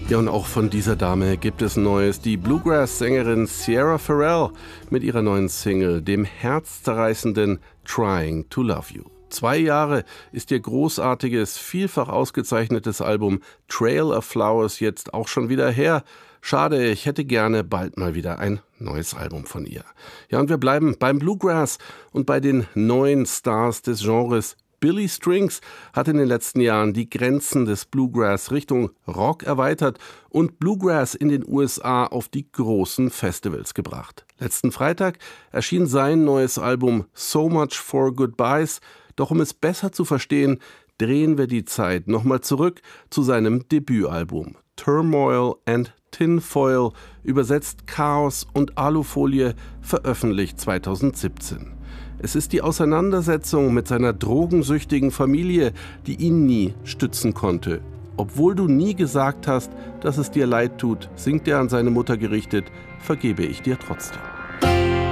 Ja, und auch von dieser Dame gibt es Neues. Die Bluegrass-Sängerin Sierra Farrell mit ihrer neuen Single, dem herzzerreißenden Trying to Love You. 2 Jahre ist ihr großartiges, vielfach ausgezeichnetes Album Trail of Flowers jetzt auch schon wieder her. Schade, ich hätte gerne bald mal wieder ein neues Album von ihr. Ja, und wir bleiben beim Bluegrass und bei den neuen Stars des Genres. Billy Strings hat in den letzten Jahren die Grenzen des Bluegrass Richtung Rock erweitert und Bluegrass in den USA auf die großen Festivals gebracht. Letzten Freitag erschien sein neues Album So Much for Goodbyes. Doch um es besser zu verstehen, drehen wir die Zeit nochmal zurück zu seinem Debütalbum Turmoil and Tinfoil, übersetzt Chaos und Alufolie, veröffentlicht 2017. Es ist die Auseinandersetzung mit seiner drogensüchtigen Familie, die ihn nie stützen konnte. Obwohl du nie gesagt hast, dass es dir leid tut, singt er an seine Mutter gerichtet, vergebe ich dir trotzdem.